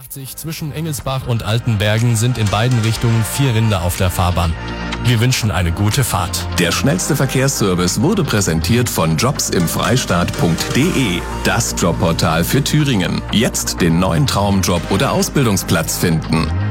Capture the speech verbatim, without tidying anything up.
achtzig zwischen Engelsbach und Altenbergen sind in beiden Richtungen vier Rinder auf der Fahrbahn. Wir wünschen eine gute Fahrt. Der schnellste Verkehrsservice wurde präsentiert von jobsimfreistaat punkt de, das Jobportal für Thüringen. Jetzt den neuen Traumjob oder Ausbildungsplatz finden.